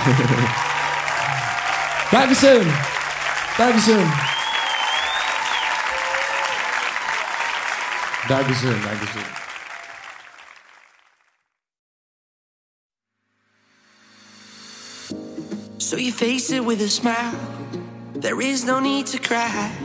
Dankeschön. Dankeschön. Dankeschön, Dankeschön. So you face it with a smile. There is no need to cry.